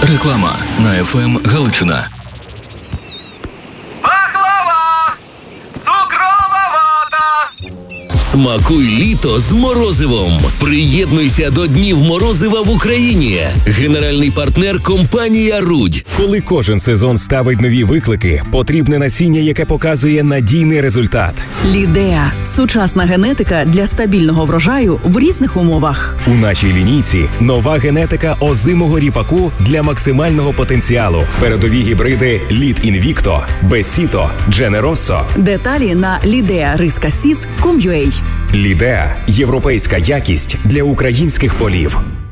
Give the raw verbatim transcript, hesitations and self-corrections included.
Реклама на еф ем Галичина. Смакуй літо з морозивом. Приєднуйся до Днів морозива в Україні. Генеральний партнер – компанія «Рудь». Коли кожен сезон ставить нові виклики, потрібне насіння, яке показує надійний результат. Лідеа – сучасна генетика для стабільного врожаю в різних умовах. У нашій лінійці нова генетика озимого ріпаку для максимального потенціалу. Передові гібриди Лід Інвікто, Бесіто, Дженеросо. Деталі на лідеа риска сідс крапка ком крапка ю а. Лідеа – європейська якість для українських полів.